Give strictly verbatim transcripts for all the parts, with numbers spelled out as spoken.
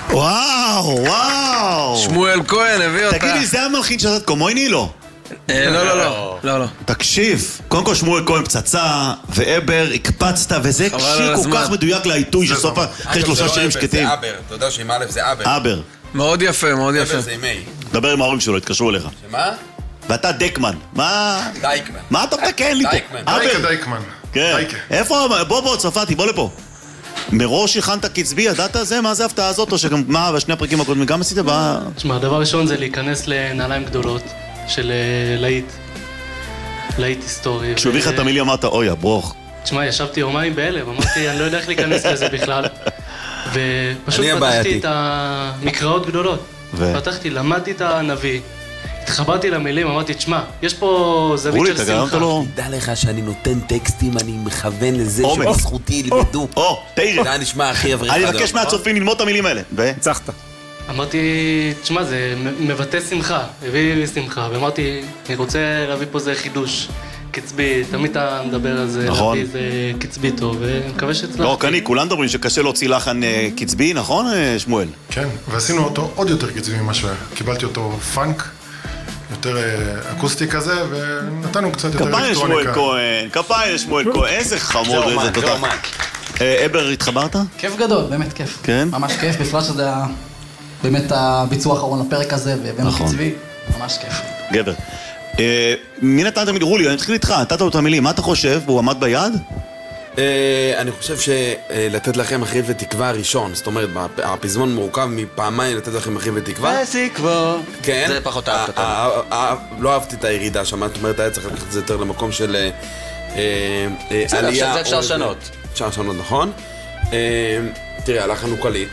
וואו, וואו. שמואל כהן הביא אותה. תגיד לי, זה המלחין שעשת קומויני? לא. לא, לא, לא, לא, לא. תקשיב, קודם כל שמואל כהן פצצה, ואבר הקפצת, וזה שיר כל כך מדויק לעיתוי של סופה, אחרי שלושה שירים שקטים. זה אבר, אתה יודע שעם א' זה אבר. אבר. מאוד יפה, מאוד יפה. אבר זה עם איי. דבר עם ההורים שלו, התקשרו אליך. שמה? ואתה דקמן. מה? דייקמן. מה אתה מתקן לי פה? דייקמן. דייקה דייקמן. כן. איפה? בוא בוא, צרפתי, בוא לפה. מראש הכנת קצבי, ידעת זה? מה זה ההפתעה הזאת? או שגם, מה, בשני הפרקים הקודמים גם עשית? תשמע, הדבר ראשון זה להיכנס לנעליים גדולות של להיט. להיט היסטורי. כשהוא הביא לך את המילים אמרת, אוי, ברוך. תשמע, ישבתי יומיים בהלם, אמרתי, אני לא יודע איך להיכנס לזה בכלל. ופשוט פתחתי את המקראות גדולות. פתחתי, למדתי את הנביא. התחברתי למילים, אמרתי, תשמע, יש פה זווית של שמחה. תדע לך שאני נותן טקסטים, אני מכוון לזה שבזכותי ילמדו. או, תראה. זה היה נשמע הכי אבריך. אני מבקש מהצופים ללמוד את המילים האלה. וצחת. אמרתי, תשמע, זה מבטא שמחה, הביא לי שמחה, ואמרתי, אני רוצה להביא פה זה חידוש. קצבי, תמיד אתה מדבר על זה, להביא איזה קצבי טוב, ומקווה שהצלחתי. לא, כני, כולם מדברים שקשה להוציא לחן קצבי, נכון, שמואל? כן, ועשינו אותו עוד יותר קצבי ממה שהיה. קיבלתי אותו פאנק, יותר אקוסטי כזה, ונתנו קצת יותר אלקטרוניקה. כפיים לשמואל כהן, כפיים לשמואל כהן, איזה חמוד, איזה תודה. אבר, התחברת? כיף גדול, באמת כיף. כן? ממש כיף, בפרט שזה באמת הביצוע האחרון לפרק הזה, והבאנו קצבי, ממש כיף. גבר. מי נתן את המילים? רולי, אני מתחיל איתך, נתת לו את המילים, מה אתה חושב? הוא עמד ביד? אני חושב שלתת לכם אחרית ותקווה ראשון, זאת אומרת, הפזמון מורכב מפעמיים לתת לכם אחרית ותקווה. ותקווה. כן. זה פחות אהבת אותנו. לא אהבתי את הירידה שם, זאת אומרת, היה צריך לקחת את זה יותר למקום של עלייה. זה אפשר לשנות. אפשר לשנות, נכון. תראה, הלחן הוא קליט.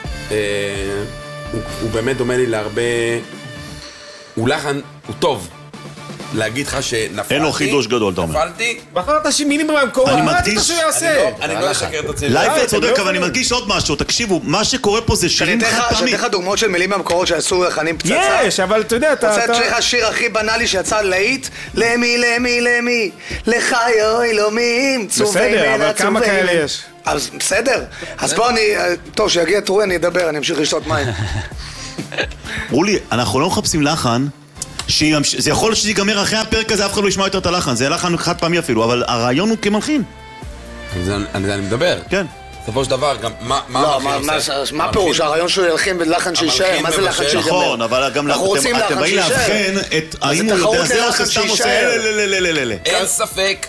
הוא באמת דומה לי להרבה... הוא לחן, הוא טוב. להגיד לך שנפלתי, אין לו חידוש גדול, אתה אומר. נפלתי, בחרת מילים במקור, מה אתה חושב שיעשה? אני לא אשקר את עצמי. לייפר צודק, אבל אני מדגיש עוד משהו, תקשיבו, מה שקורה פה זה שירים חד פעמי. שאני אתן לך דוגמאות של מילים במקורות שעשו לחנים פצצה? יש, אבל אתה יודע, אתה... רוצה לך שיר הכי בנאלי שיצא להיט? למי, למי, למי, לחיי אלוהים, בסדר, אבל כמה כאלה יש? אז בסדר, אז בוא אני, טוב, שיגיע תורי אני אדבר, אני אמשיך לשתות מים. רולי, אנחנו לא מחפשים לחן, זה יכול להיות שזה ייגמר אחרי הפרק הזה, אף אחד לא ישמע יותר את הלחן, זה לחן חד פעמי אפילו, אבל הרעיון הוא כמלחין. אני מדבר. כן. בסופו של דבר, גם מה המלחין עושה? מה פירוש? הרעיון שהוא ילחין בלחן שישאר? מה זה לחן שישאר? נכון, אבל גם אתם באים להבחן את האם הוא יודע זה או שסתם עושה לללללללל. אין ספק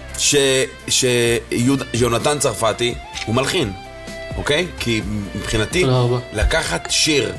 שיונתן צרפתי הוא מלחין, אוקיי? כי מבחינתי לקחת שיר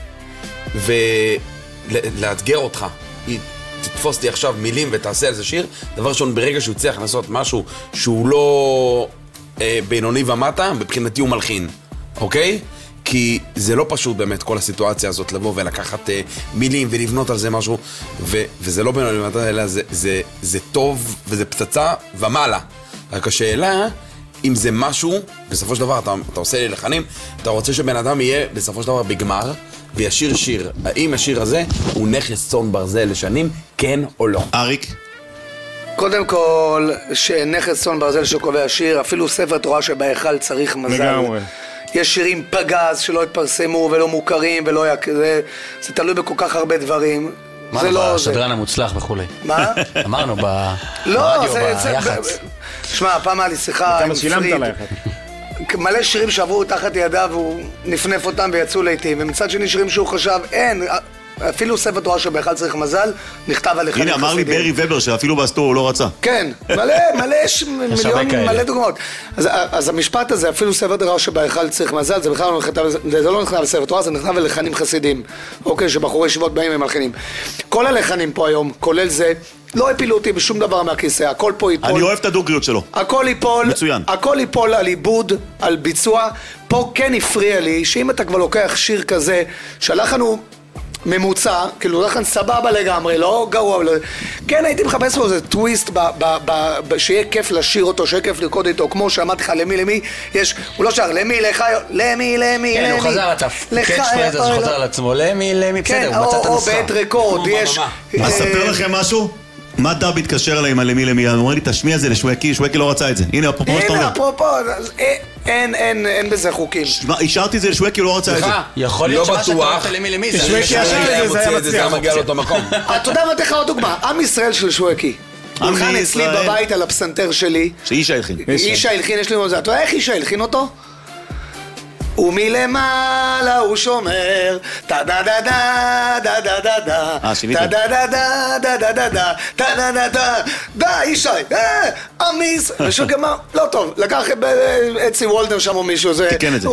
ולאתגר אותך, תתפוס לי עכשיו מילים ותעשה על זה שיר, דבר ראשון, ברגע שהוא צריך לעשות משהו שהוא לא אה, בינוני ומטה, מבחינתי הוא מלחין, אוקיי? כי זה לא פשוט באמת כל הסיטואציה הזאת לבוא ולקחת אה, מילים ולבנות על זה משהו, ו- וזה לא בינוני ומטה, אלא זה, זה, זה טוב וזה פצצה ומעלה. רק השאלה, אם זה משהו, בסופו של דבר אתה, אתה עושה לי לחנים, אתה רוצה שבן אדם יהיה בסופו של דבר בגמר, וישיר שיר. האם השיר הזה הוא נכס צאן ברזל לשנים, כן או לא? אריק? קודם כל, שנכס צאן ברזל שקובע שיר, אפילו ספר תורה שבהיכל צריך מזל. לגמרי. יש שירים פגז שלא התפרסמו ולא מוכרים ולא היה כזה, זה תלוי בכל כך הרבה דברים. אמרנו בשדרן המוצלח וכולי. מה? אמרנו ברדיו, ביח"צ. שמע, פעם היה לי שיחה עם פריד. ליח"צ. מלא שירים שעברו תחת ידיו והוא נפנף אותם ויצאו לעתים, ומצד שני שירים שהוא חשב, אין, אפילו ספר תורה שבהיכל צריך מזל, נכתב על לחנים חסידים. הנה, אמר לי ברי ובר שאפילו באסטור הוא לא רצה. כן, מלא, מלא, יש מיליון, מלא דוגמאות. אז, אז המשפט הזה, אפילו ספר תורה שבהיכל צריך מזל, זה בכלל לא נכתב, זה לא נכתב על ספר תורה, זה נכתב על לחנים חסידים. אוקיי, שבחורי ישיבות באים עם מלחינים. כל הלחנים פה היום, כולל זה, לא הפילו אותי בשום דבר מהכיסא, הכל פה ייפול. אני אוהב את הדוגריות שלו. הכל ייפול, מצוין. הכל ייפול על עיבוד, על ביצוע. פה כן הפריע לי, שאם אתה כבר לוקח שיר כזה, שהלחן הוא ממוצע, כאילו לחן סבבה לגמרי, לא גרוע, לא... כן הייתי מחפש לו איזה טוויסט, ב, ב, ב, ב, שיהיה כיף לשיר אותו, שיהיה כיף לרקוד איתו, כמו שאמרתי לך, למי, למי, יש, הוא לא שר, למי, לך, למי, למי, כן, הוא חזר, אתה קאץ' פרייז, הוא חזר על עצמו, למי, למי, בסדר, הוא מצא את הנוסחה. או בעת רקורד, יש... אספר לכם משהו? מה דאב התקשר אליי עם הלמי למי? הוא אומר לי, תשמיע זה לשווקי, שווקי לא רצה את זה. הנה, אפרופו מה שאתה אומר. הנה, אפרופו, אין, אין, אין בזה חוקים. השארתי את זה לשווקי, הוא לא רצה את זה. יכול להיות שמה שאתה אומרת למי למי זה... שווקי ישר את זה, זה היה מצליח. זה מגיע לאותו מקום. אתה יודע מה, תלך עוד דוגמה, עם ישראל של שווקי. הולכן אצלי בבית על הפסנתר שלי. שאישה הלחין. אישה הלחין, יש לי מזה. אתה יודע איך אישה הלחין אותו? ומלמעלה הוא שומר, טה דה דה דה דה דה דה דה אה, שיניתם. טה דה דה דה דה דה דה דה טה דה דה דה דה ישי, אה, עמיס ושו גמר, לא טוב, לקח אצי וולדר שם או מישהו זה תיקן את זה.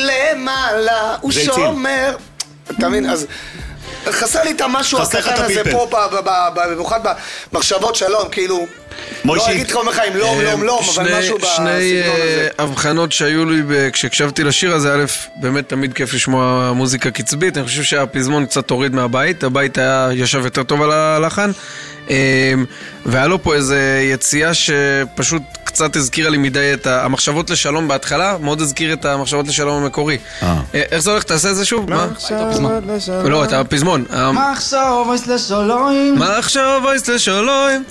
ומלמעלה הוא זה שומר, אתה מבין? אז חסר לי את המשהו חסר לך את הקטן הזה הפלפל. פה, ב- ב- ב- במיוחד במחשבות שלום, כאילו מוישי. לא אגיד לך מחיים, לום, לום, לום, אבל שני- משהו בסגנון שני הזה. אה, הבחנות שהיו לי ב- כשהקשבתי לשיר הזה, א', באמת תמיד כיף לשמוע מוזיקה קצבית, אני חושב שהפזמון קצת הוריד מהבית, הבית היה ישב יותר טוב על הלחן, אה, והיה לו פה איזה יציאה שפשוט קצת הזכירה לי מדי את המחשבות לשלום בהתחלה, מאוד הזכיר את המחשבות לשלום המקורי. אה. אה, איך זה הולך? תעשה את זה שוב? מה? מחשבות לשלום. לא, את הפזמון. מחשוב לשלום. מחשבות לשלום,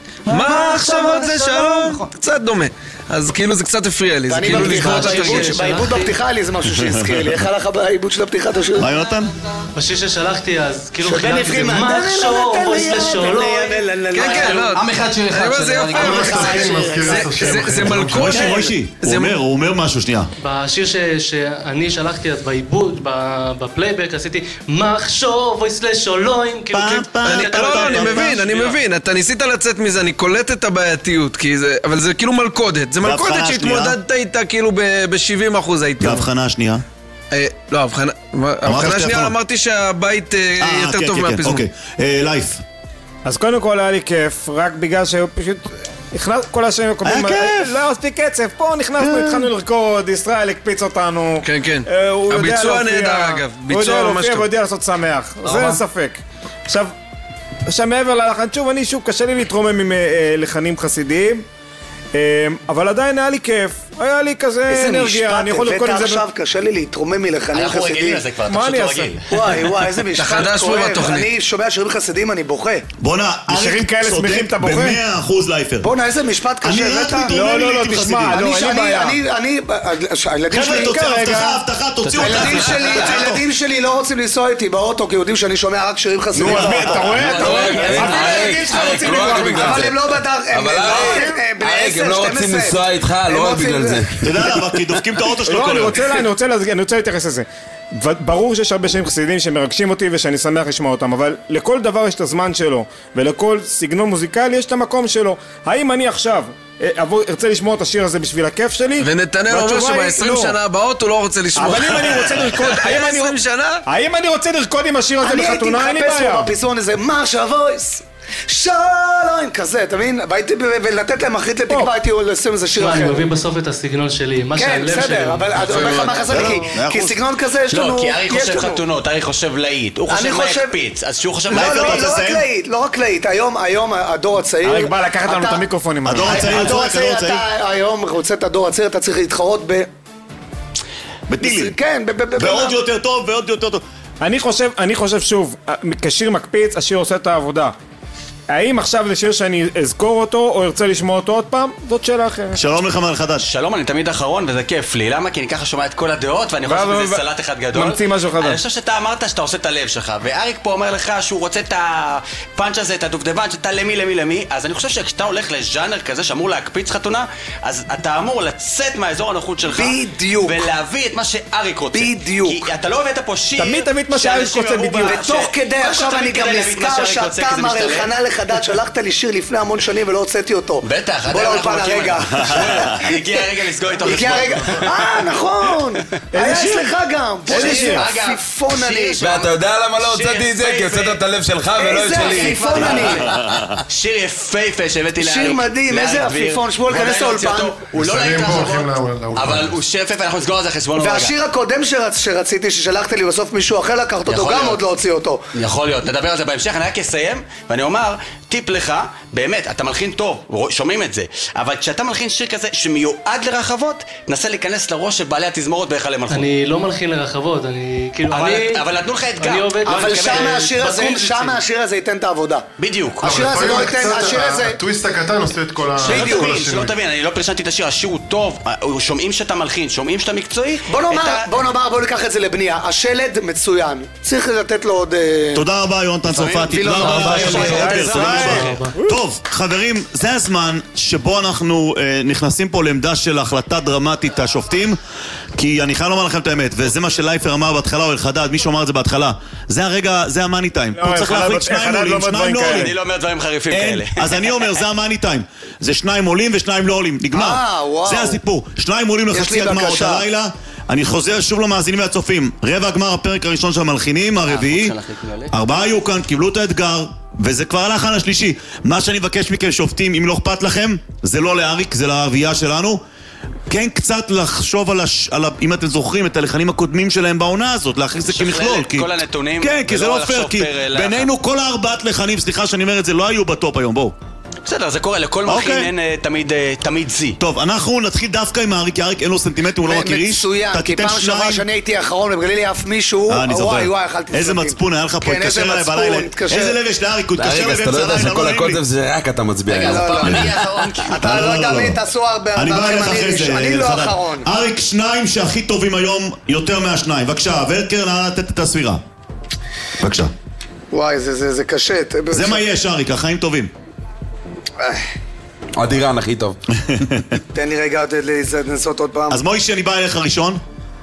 מחשבות לשלום, קצת דומה. אז כאילו זה קצת הפריע לי, זה ואני כאילו בבדיחה, לזכור את התרגיל. בעיבוד בפתיחה היה לי איזה משהו שהזכיר לי, איך הלך בעיבוד של הפתיחה אתה שואל? מה יונתן? בשיר ששלחתי אז, כאילו שבני חילקתי את זה, פרידמן, מחשוב, אוי לשלום. כן, כן, לא. עם אחד שיר אני אחד אומר, זה שאני- יפה, אני גם אבל אחד זה- שיר. מזכיר זה- את השיר זה- בחיים. זה מלכות. מוישי, מוישי. הוא זה- אומר, הוא אומר משהו, שנייה. בשיר ש- שאני שלחתי אז בעיבוד, ב- בפלייבק, עשיתי מחשוב, אוי לשלום, כאילו... פעם, כאילו- פעם. אני- אני- לא, לא, אני פעם, מבין, אני שנייה. מבין, אתה ניסית לצאת מזה, אני קולט את הבעייתיות, כי זה- אבל זה כאילו מלכודת, זה מלכודת והבחנה שהתמודדת איתה כאילו ב-שבעים אחוז הייתי אומר. והבחנה השנייה. אה, לא, ההבחנה ההבחנה שתי השנייה הבחנות. אמרתי שהבית אה, אה, יותר כן, טוב כן, כן, מהפזמון. אוקיי. אה, לייף. אז קודם כל היה לי כיף, רק בגלל שהוא פשוט... נכנס כל השנים הקודמים... היה כיף. לא מספיק קצב, פה נכנסנו, התחלנו לרקוד, ישראל הקפיץ אותנו. כן, כן. אה, הוא יודע הביצוע להופיע, נהדר, אגב. הוא ביצוע יודע ממש להופיע טוב. ויודע לעשות שמח, זה אין ספק. עכשיו, עכשיו מעבר ללחן, שוב, אני שוב, קשה לי להתרומם עם אה, אה, לחנים חסידיים, אה, אבל עדיין היה לי כיף, היה לי כזה איזה אנרגיה, משפט אני יכול לרקוד עם הבאת זה... עכשיו, קשה לי להתרומם מלחנים אנחנו רגילים חסידים. לזה כבר, אתה מה פשוט אני לא אעשה? רגיל. וואי וואי, איזה משפט חדש פה כואב. בתוכנית. אני שומע שירים חסידים, אני בוכה. בואנה, בשירים אריק כאלה צודק שמחים אתה בוכה? במאה אחוז לייפר. בואנה, איזה משפט קשה אני רק הבאת. מתרומם לא, לא, לא, לעיתים תשמע, חסידים. לא, אני, אין לי אני, בעיה. אני, אני, הילדים חבר'ה, שלי, תוציא, רגע. הבטחה, הבטחה, תוציאו אותה. הילדים שלי, הילדים שלי לא רוצים לנסוע איתי באוטו, כי יודעים שאני שומע רק שירים חסידים. נו, אז מי, אתה רואה? אתה רואה? אריק, אפילו הילדים שלך אריק, רוצים לא רק לברוח בגלל ממך. אבל זה. הם לא בדר... הם אבל אריק, הם בני אריק, הם עשר, לא שתים רוצים עשרה. לנסוע איתך, הם לא רק רוצים- בגלל זה. אתה יודע למה? כי דופקים את האוטו שלו לא, כל אני היום. רוצה לה- אני רוצה להסגיר, אני רוצה להתייחס לזה. ו- ברור שיש הרבה שירים חסידים שמרגשים אותי ושאני שמח לשמוע אותם, אבל לכל דבר יש את הזמן שלו, ולכל סגנון מוזיקלי יש את המקום שלו. האם אני עכשיו אה, אבוא- ארצה לשמוע את השיר הזה בשביל הכיף שלי? ונתנאל אומר והתשובה היא שב-עשרים לא. שנה הבאות הוא לא רוצה לשמוע. אבל אם אני רוצה לרקוד, האם אני- עשרים שנה? האם אני רוצה לרקוד עם השיר הזה אני הייתי בחתונה? אין לי מחפש בעיה. פה בפזמון איזה מרשה וויס, שלום, כזה, אתה מבין? והייתי ב- ולתת להם אחרית לתקווה, הייתי לשים איזה שיר תשמע, אני אחר. מביא בסוף את הסגנון שלי, מה כן, שהלב שלי. בסדר, אבל אני אומר לך מה חסר לי, כי- מאה כי אחוז. סגנון כזה יש לנו, לא, כי ארי יש חושב לנו. חתונות, ארי חושב להיט, הוא אני חושב מה חושב- יקפיץ, אז שהוא חושב לא, מה לא, אתה יקפיץ. רוצה לא רק לסיים? להיט, לא רק להיט, היום, היום הדור הצעיר... אריק בא לקחת לנו את אתה- המיקרופונים. הדור הצעיר, הוא הדור צועק, הדור הצעיר, הצעיר. אתה היום רוצה את הדור הצעיר, אתה צריך להתחרות ב... בטילים. כן, ב... ב- ב- ועוד יותר טוב, ועוד יותר טוב. אני חושב, אני חושב שוב, כשיר מקפיץ, השיר עושה את העבודה. האם עכשיו זה שיר שאני אזכור אותו, או ארצה לשמוע אותו עוד פעם? זאת שאלה אחרת. שלום לך מל חדש. שלום, אני תמיד אחרון וזה כיף לי, למה? כי אני ככה שומע את כל הדעות ואני חושב ו- שזה ו- סלט אחד גדול. ממציא משהו חדש. אני חושב שאתה אמרת שאתה עושה את הלב שלך, ואריק פה אומר לך שהוא רוצה את הפאנץ' הזה, את הדובדבן, שאתה למי למי למי, אז אני חושב שכשאתה הולך לז'אנר כזה שאמור להקפיץ חתונה, אז אתה אמור לצאת מהאזור הנוחות שלך. בדיוק. ולהביא את מה שאריק רוצה. בדיוק. כי אתה לא הבאת פה שיר... תמיד, תמיד מה שאריק שאנשים רוצה יראו בדיוק. בה- ותוך ש- כדי, קודם עכשיו כל, אני תמיד גם כדאי להביא את מה נזכר שאריק רוצה, כי שאתה זה מר משתלם. אלחנן לחדד, שלחת לי שיר לפני המון שנים ולא הוצאתי אותו. בטח, בוא עדיין אנחנו לאולפן מכירים. הרגע. הגיע הרגע לסגור איתו חשבון. הגיע הרגע, אה נכון, היה שיר? אצלך גם. איזה שיר? אגב, עפיפון שיר אני. של- ואתה יודע למה לא שיר הוצאתי את זה? כי יפהפה. הוצאת את הלב שלך ולא את איזה שלי. עפיפון אני. שיר יפהפה שהבאתי לאריק. שיר מדהים, לאריק איזה דביר. עפיפון, שמואל, הוא כנס עדיין לא הוציא לאולפן. אותו. הוא לא מסיימים להיט פה, הולכים האחרון, לא- לאולפן. אבל הוא שיר יפהפה, אנחנו נסגור על זה חשבון רגע. והשיר הקודם שרצ- שרציתי, ששלחת לי בסוף מישהו אחר לקחת אותו, יכול גם להיות. עוד לא הוציא אותו. יכול להיות, נדבר על זה בהמשך, אני רק אסיים, ואני אומר טיפ לך, באמת, אתה מלחין טוב, שומעים את זה, אבל כשאתה מלחין שיר כזה שמיועד לרחבות, תנסה להיכנס לראש של בעלי התזמורות ואיך עליהם מלכות. אני לא מלחין לרחבות, אני כאילו... אבל נתנו לך אתגר. אני עובד... אבל שם השיר הזה ייתן את העבודה. בדיוק. השיר הזה לא ייתן, השיר הזה... הטוויסט הקטן עושה את כל השינוי. שלא תבין, אני לא פרשנתי את השיר, השיר הוא טוב, שומעים שאתה מלחין, שומעים שאתה מקצועי. בוא נאמר, בוא ניקח את זה לבנייה. השלד מצוין. צריך לתת לו עוד... תודה רבה, יונתן צרפתי. תודה רבה, טוב, חברים, זה הזמן שבו אנחנו נכנסים פה לעמדה של החלטה דרמטית השופטים, כי אני חייב לומר לכם את האמת, וזה מה שלייפר אמר בהתחלה, או אלחדד, מישהו אמר את זה בהתחלה. זה הרגע, זה המאני טיים. פה צריך להחליט שניים עולים, שניים לא עולים. אני לא אומר דברים חריפים כאלה. אז אני אומר, זה המאני טיים. זה שניים עולים ושניים לא עולים. נגמר. זה הסיפור. שניים עולים לחצי הגמר עוד הלילה. אני חוזר שוב למאזינים והצופים. רבע הגמר הפרק הראשון של המלחינים, הרביעי. ארבעה היו כאן, קיבלו את האתגר, וזה כבר הלחן השלישי. מה שאני מבקש מכם שופטים, אם לא אכפת לכם, זה לא לאריק, זה לערבייה שלנו. כן קצת לחשוב על, הש... על ה... אם אתם זוכרים את הלחנים הקודמים שלהם בעונה הזאת, להכניס את זה כמכלול. כי... כל הנתונים. כן, כי זה לא פייר, כי בינינו כל הארבעת לחנים, סליחה שאני אומר את זה, לא היו בטופ היום, בואו. בסדר, זה קורה, לכל מלחין אין תמיד, תמיד זי. טוב, אנחנו נתחיל דווקא עם האריק, האריק אין לו סנטימטר, הוא לא מכיר איש. מצוין, כי פעם שעברה שאני הייתי האחרון ובגלילי אף מישהו, וואי וואי, אכלתי איזה מצפון היה לך פה, התקשר אליי בלילה. איזה לב יש לאריק, הוא התקשר אליי באמצע הלילה, שכל הקודם זה רק אתה מצביע. אתה לא יודע מי, תעשו הרבה, אני בא אליך אחרי זה. אני לא האחרון. אריק, שניים שהכי טובים היום, יותר מהשניים. בבקשה, ורקר, נא לתת את הספירה. בבקשה. וואי, זה קשה. זה מה יש, אריק, החיים טובים. אדירן הכי טוב. תן לי רגע לנסות עוד פעם. אז מוישי, אני בא אליך ראשון.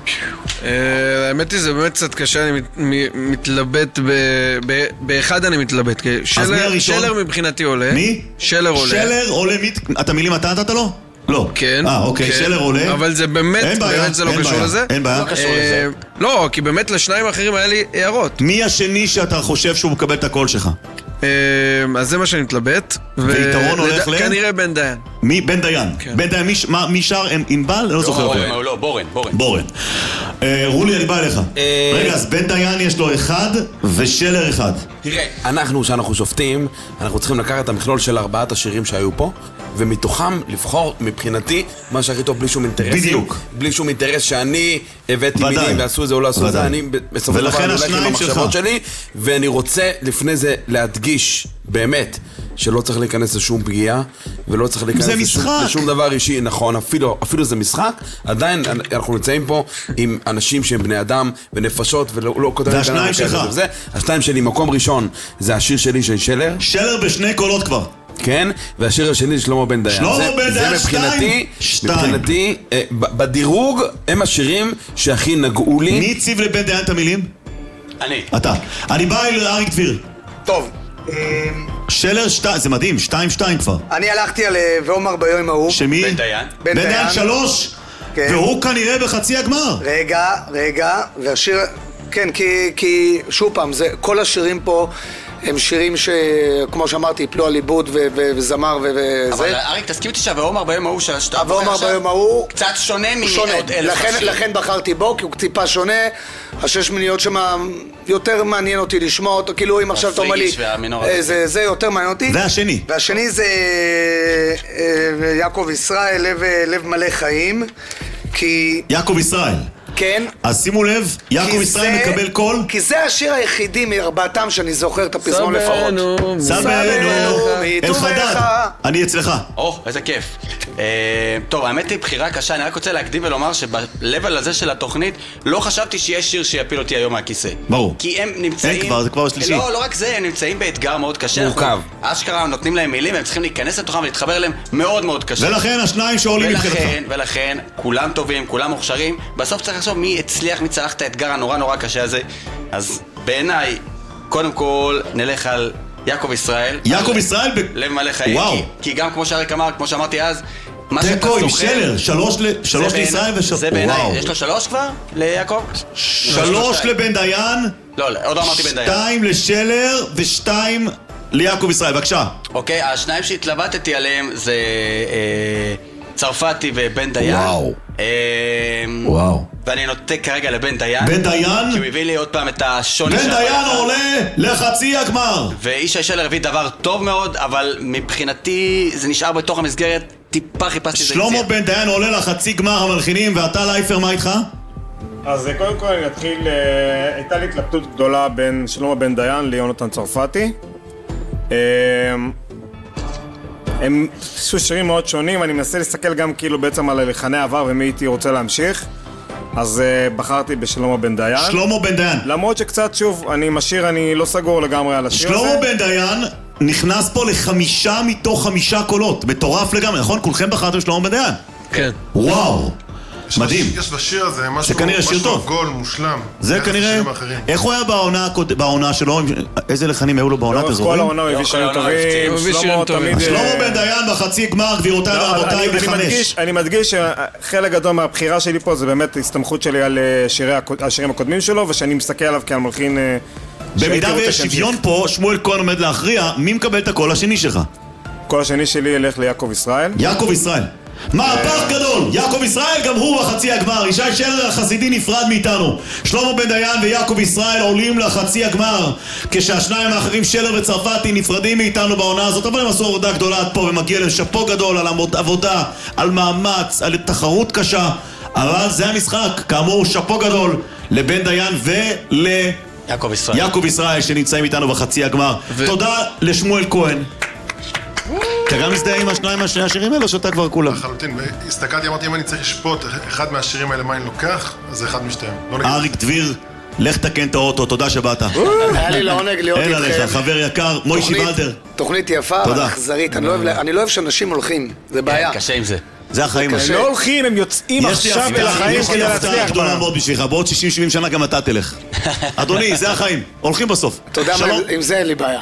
האמת היא זה באמת קצת קשה, אני מתלבט באחד אני מתלבט. אז מי הראשון? שלר מבחינתי עולה. מי? שלר עולה. שלר עולה, אתה מילים אתה נתת לו? לא. כן. אה, אוקיי, שלר עולה. אבל זה באמת, באמת זה לא קשור לזה. אין בעיה. לא, כי באמת לשניים האחרים היה לי הערות. מי השני שאתה חושב שהוא מקבל את הקול שלך? אז זה מה שאני מתלבט. ויתרון הולך ל... כנראה בן דיין. מי? בן דיין. בן דיין, מי שר? אינבל? לא זוכר. לא, בורן. בורן. רולי, אני בא אליך. רגע, אז בן דיין יש לו אחד ושלר אחד. תראה, אנחנו, שאנחנו שופטים, אנחנו צריכים לקחת את המכלול של ארבעת השירים שהיו פה, ומתוכם לבחור מבחינתי מה שהכי טוב בלי שום אינטרס. בדיוק. בלי שום אינטרס שאני הבאתי מילים ועשו את זה או לא עשו את זה. אני בסופו של דבר אני הולך עם המחשבות שלי, ואני רוצה לפני זה להדגיש באמת שלא צריך להיכנס לשום פגיעה ולא צריך להיכנס לשום, לשום דבר אישי. נכון, אפילו, אפילו זה משחק. עדיין אנחנו נמצאים פה עם אנשים שהם בני אדם ונפשות ולא לא כותבים. זה השניים שלך. השניים שלי, מקום ראשון זה השיר שלי של שלר. שלר בשני קולות כבר. כן, והשיר השני זה שלמה בן דיין. שלמה בן דיין, מבחינתי, מבחינתי, בדירוג הם השירים שהכי נגעו לי. מי הציב לבן דיין את המילים? אני. אתה. אני בא אל אריק דביר. טוב. שלר שתיים, זה מדהים, שתיים שתיים כבר. אני הלכתי על ואומר ביום ההוא. שמי? בן דיין. בן דיין שלוש. והוא כנראה בחצי הגמר. רגע, רגע, והשיר... כן, כי שוב פעם, כל השירים פה הם שירים שכמו שאמרתי, יפלו על עיבוד וזמר וזה. אבל אריק, תסכים אותי שהוואומר ביום ההוא שאתה הוואומר ביום ההוא קצת שונה מעוד אלף שירים. לכן בחרתי בו, כי הוא טיפה שונה. השש מיניות שמה יותר מעניין אותי לשמוע אותו, כאילו אם עכשיו אתה אומר לי זה יותר מעניין אותי. והשני? והשני זה יעקב ישראל, לב מלא חיים. כי... יעקב ישראל. כן. אז שימו לב, יעקב ישראל מקבל קול. כי זה השיר היחידי מארבעתם שאני זוכר את הפזמון לפחות. סבנו, אלחדד, אני אצלך. או, איזה כיף. טוב, האמת היא בחירה קשה, אני רק רוצה להקדים ולומר שבלבל הזה של התוכנית לא חשבתי שיש שיר שיפיל אותי היום מהכיסא. ברור. כי הם נמצאים... אין כבר, זה כבר שלישי. לא, לא רק זה, הם נמצאים באתגר מאוד קשה. מורכב. אשכרה נותנים להם מילים, הם צריכים להיכנס לתוכם ולהתחבר אליהם מאוד מאוד קשה. ולכן השניים שעולים מבחינתך. ולכן, כולם טובים, כולם מוכשרים. בסוף צריך לחשוב מי הצליח, מי צלח את האתגר הנורא נורא קשה הזה. אז בעיניי, קודם כל נלך על יעקב ישראל. יעקב ישראל ב... לב מלא חיים. וואו. כי, כי גם כמו שאריק אמר, כמו שאמרתי אז, מה שאתה זוכר... עם שלר, שלוש, ל... שלוש לישראל ושלוש... זה בעיניי, יש לו שלוש כבר ליעקב? שלוש לבן דיין. לא, עוד לא אמרתי בן דיין. שתיים לשלר ושתיים ליעקב ישראל, בבקשה. אוקיי, השניים שהתלבטתי עליהם זה... צרפתי ובן דיין. וואו. וואו. ואני נוטה כרגע לבן דיין. בן דיין? כי הוא הביא לי עוד פעם את השוני. בן דיין עולה לחצי הגמר. ואיש שלר הביא דבר טוב מאוד, אבל מבחינתי זה נשאר בתוך המסגרת, טיפה חיפשתי זה. שלמה בן דיין עולה לחצי גמר המלחינים, ואתה לייפר, מה איתך? אז קודם כל אני אתחיל, הייתה לי התלבטות גדולה בין שלמה בן דיין ליונתן צרפתי. הם שירים מאוד שונים, אני מנסה להסתכל גם כאילו בעצם על הלחני העבר ומי הייתי רוצה להמשיך, אז uh, בחרתי בשלמה בן דיין. שלמה בן דיין. למרות שקצת שוב, אני משאיר, אני לא סגור לגמרי על השיר שלמה הזה. שלמה בן דיין נכנס פה לחמישה מתוך חמישה קולות, מטורף לגמרי, נכון? כולכם בחרתם שלמה בן דיין? כן. וואו. מדהים. יש בשיר הזה משהו, זה כנראה שיר טוב. גול מושלם. זה כנראה, איך הוא היה בעונה, בעונה שלו, איזה לחנים היו לו בעונה כזו? כל העונה הוא הביא שירים טובים, שלמה תמיד... שלמה בן דיין בחצי גמר, גבירותיי ורבותיי בחמש. אני מדגיש שחלק גדול מהבחירה שלי פה זה באמת הסתמכות שלי על השירים הקודמים שלו, ושאני מסתכל עליו כעל מלחין... במידה ויש שוויון פה, שמואל כהן עומד להכריע, מי מקבל את הקול השני שלך? הקול השני שלי ילך ליעקב ישראל. יעקב ישראל. מהפך גדול, יעקב ישראל גם הוא בחצי הגמר. ישי שלר החסידי נפרד מאיתנו. שלמה בן דיין ויעקב ישראל עולים לחצי הגמר, כשהשניים האחרים שלר וצרפתי נפרדים מאיתנו בעונה הזאת. אבל הם עשו עבודה גדולה עד פה, ומגיע להם שאפו גדול על עבודה, על מאמץ, על תחרות קשה. אבל זה המשחק, כאמור שאפו גדול לבן דיין ול... יעקב ישראל. יעקב ישראל שנמצאים איתנו בחצי הגמר. ו... תודה לשמואל כהן. אתה גם מזדהה עם השניים מהשני השירים האלה, או שאתה כבר כולם? לחלוטין, הסתכלתי, אמרתי, אם אני צריך לשפוט אחד מהשירים האלה מה אני לוקח, אז זה אחד משתיהם. אריק דביר, לך תקן את האוטו, תודה שבאת. היה לי לעונג להיות איתכם. אין עליך, חבר יקר, מוישי ולדר. תוכנית יפה, אבל אכזרית. אני לא אוהב שאנשים הולכים, זה בעיה. קשה עם זה. זה החיים. הם לא הולכים, הם יוצאים עכשיו אל החיים כדי להצליח. יש לי הפתעה גדולה מאוד בשבילך, בעוד שישים שבעים שנה גם אתה תלך. אדוני, זה החיים, הולכים בסוף. אתה יודע מה, עם זה אין לי בעיה.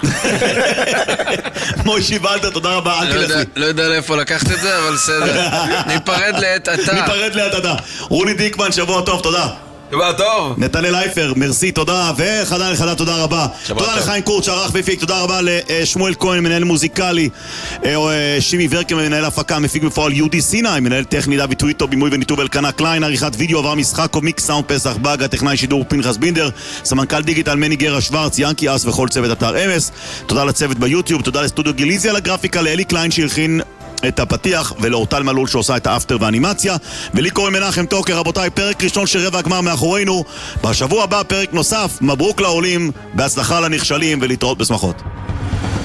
מוישי ולדר, תודה רבה, אל תלך לי. לא יודע לאיפה לקחת את זה, אבל בסדר. ניפרד לעת עתה. ניפרד לעת עתה. רוני דיקמן, שבוע טוב, תודה. שבוע טוב. נתנאל לייפר, מרסי, תודה, וחדן לחדן, תודה רבה. תודה לחיים קורט שערך והפיק, תודה רבה לשמואל כהן, מנהל מוזיקלי, שימי ורקר, מנהל הפקה, מפיק בפועל יהודי סיני, מנהל טכני דוד טוויטו, בימוי וניתוב אלקנה קליין, עריכת וידאו, עבר משחק, קומיקס, סאונד פסח בג, הטכנאי שידור פנחס בינדר, סמנכ"ל דיגיטל מני גרה שוורץ, ינקי אס וכל צוות אתר אמס. תודה לצוות ביוטיוב, תודה לסטודיו גיליזי על הגרפיקה, לאלי קליין שהלחין את הפתיח, ולאורטל מלול שעושה את האפטר והאנימציה, ולי קוראים מנחם טוקר. רבותיי, פרק ראשון של רבע הגמר מאחורינו, בשבוע הבא פרק נוסף. מברוק לעולים, בהצלחה לנכשלים, ולהתראות בשמחות.